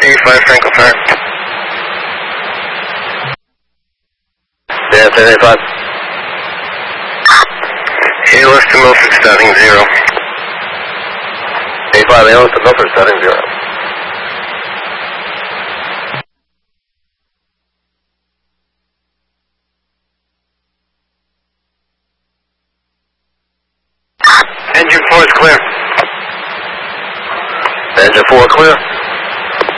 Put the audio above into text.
85 Franco Fire. Yeah, 75. ALS to Milford starting 0. 85 ALS to Milford starting 0. Engine 4 is clear. Engine 4 clear.